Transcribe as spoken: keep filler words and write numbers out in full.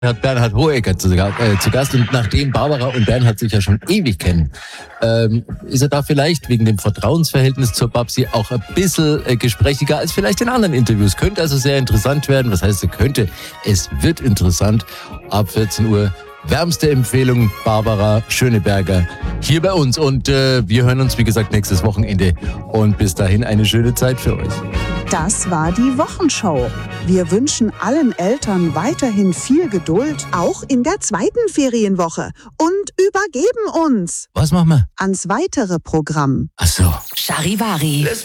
hat Bernhard Hohecker zu, äh, zu Gast, und nachdem Barbara und Bernhard sich ja schon ewig kennen, ähm, ist er da vielleicht wegen dem Vertrauensverhältnis zur Babsi auch ein bisschen äh, gesprächiger als vielleicht in anderen Interviews. Könnte also sehr interessant werden. Was heißt, es könnte? Es wird interessant. Ab vierzehn Uhr wärmste Empfehlung, Barbara Schöneberger hier bei uns. Und äh, wir hören uns, wie gesagt, nächstes Wochenende. Und bis dahin eine schöne Zeit für euch. Das war die Wochenshow. Wir wünschen allen Eltern weiterhin viel Geduld, auch in der zweiten Ferienwoche. Und übergeben uns Was machen wir? ans weitere Programm. Ach so. Charivari.